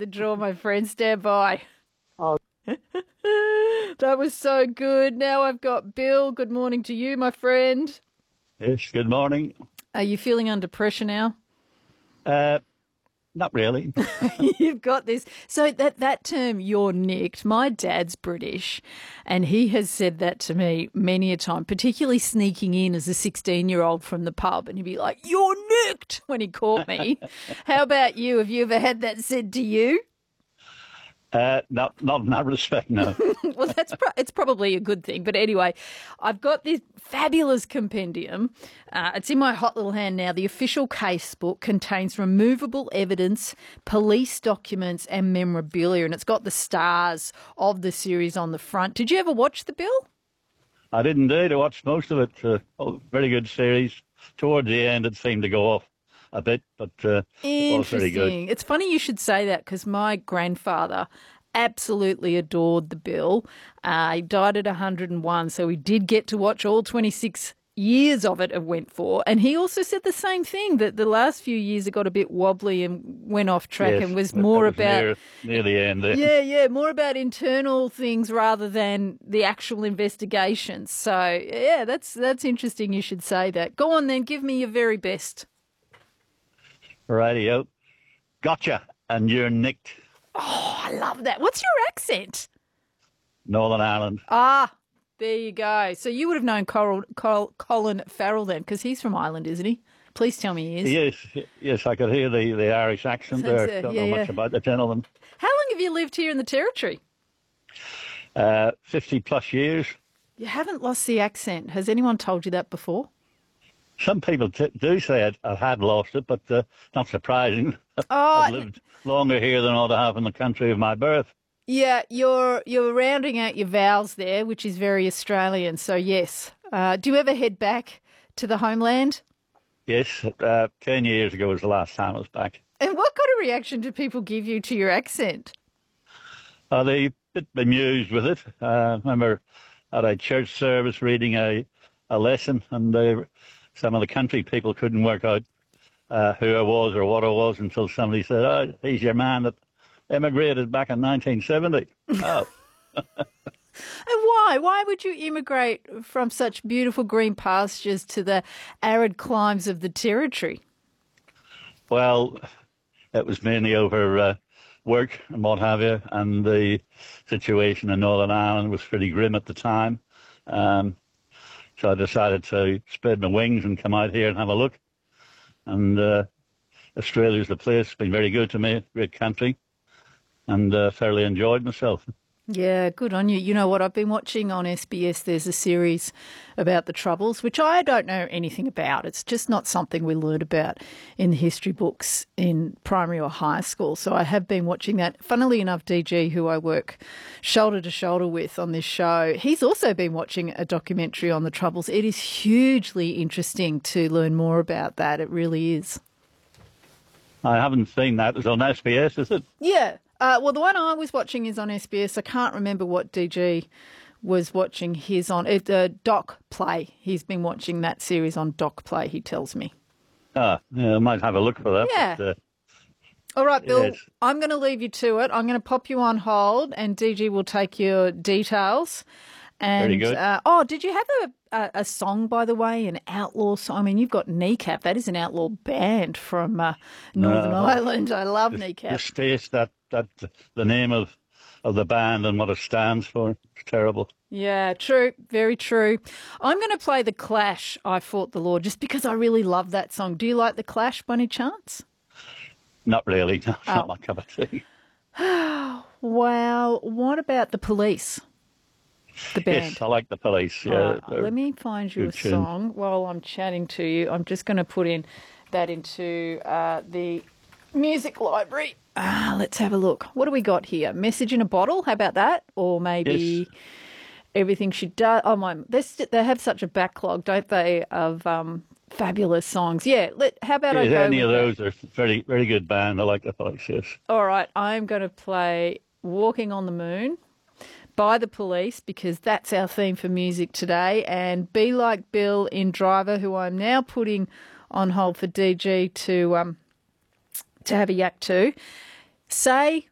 the draw, my friend. Stand by. Oh, That was so good. Now I've got Bill. Good morning to you, my friend. Yes, good morning. Are you feeling under pressure now? Not really. You've got this. So that term, "you're nicked," my dad's British, and he has said that to me many a time, particularly sneaking in as a 16-year-old from the pub, and he'd be like, "You're nicked," when he caught me. How about you? Have you ever had that said to you? Not in that respect, no. Well, it's probably a good thing. But anyway, I've got this fabulous compendium. It's in my hot little hand now. The official case book contains removable evidence, police documents and memorabilia, and it's got the stars of the series on the front. Did you ever watch the Bill? I did indeed. I watched most of it. Very good series. Towards the end, it seemed to go off a bit, but it was very good. Interesting. It's funny you should say that because my grandfather absolutely adored the Bill. He died at 101, so we did get to watch all 26 years of it went for. And he also said the same thing, that the last few years it got a bit wobbly and went off track, Yes, and was that more was about... near the end there. Yeah, more about internal things rather than the actual investigations. So, yeah, that's interesting you should say that. Go on then, give me your very best. Rightio. Gotcha. And you're nicked. Oh, I love that. What's your accent? Northern Ireland. Ah, there you go. So you would have known Colin Farrell then, because he's from Ireland, isn't he? Please tell me he is. Yes, I could hear the Irish accent there. Don't know much about the gentleman. How long have you lived here in the Territory? 50 plus years. You haven't lost the accent. Has anyone told you that before? Some people do say I had lost it, but not surprising. Oh, I've lived longer here than I ought to have in the country of my birth. yeah, you're rounding out your vowels there, which is very Australian. So yes. Do you ever head back to the homeland? Yes, 10 years ago was the last time I was back. And what kind of reaction do people give you to your accent? They a bit bemused with it. I remember at a church service reading a lesson, and some of the country people couldn't work out who I was or what I was until somebody said, "Oh, he's your man that emigrated back in 1970. Oh. And why? Why would you immigrate from such beautiful green pastures to the arid climes of the Territory? Well, it was mainly over work and what have you, and the situation in Northern Ireland was pretty grim at the time. So I decided to spread my wings and come out here and have a look. And Australia's the place. It's been very good to me, great country, and thoroughly enjoyed myself. Yeah, good on you. You know what? I've been watching on SBS. There's a series about the Troubles, which I don't know anything about. It's just not something we learned about in the history books in primary or high school. So I have been watching that. Funnily enough, DG, who I work shoulder to shoulder with on this show, he's also been watching a documentary on the Troubles. It is hugely interesting to learn more about that. It really is. I haven't seen that. It's on SBS, is it? Yeah. Well, the one I was watching is on SBS. I can't remember what DG was watching his on. It's Doc Play. He's been watching that series on Doc Play, he tells me. Yeah, I might have a look for that. Yeah. But, all right, Bill, yes. I'm going to leave you to it. I'm going to pop you on hold and DG will take your details. And, very good. Did you have a song, by the way, an outlaw song? I mean, you've got Kneecap. That is an outlaw band from Northern Ireland. I love Kneecap. Just taste that the name of the band and what it stands for. It's terrible. Yeah, true. Very true. I'm going to play The Clash, I Fought the Law, just because I really love that song. Do you like The Clash by any chance? Not really. It's not my cup of tea. Wow. What about The Police? The band. Yes, I like The Police. Yeah, let me find you a song while I'm chatting to you. I'm just going to put in that into the music library. Let's have a look. What do we got here? Message in a Bottle? How about that? Or maybe Everything She Does. Oh, my. They have such a backlog, don't they, of fabulous songs. Yeah. How about I go any with of those are very, very good band. I like The Police, yes. All right. I'm going to play Walking on the Moon by The Police, because that's our theme for music today, and Be Like Bill in Driver, who I'm now putting on hold for DG to have a yak to. Say